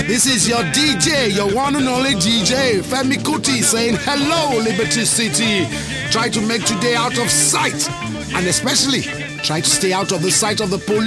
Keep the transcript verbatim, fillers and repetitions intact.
This is your D J, your one and only D J, Femi Kuti, saying hello, Liberty City. Try to make today out of sight, and especially try to stay out of the sight of the police.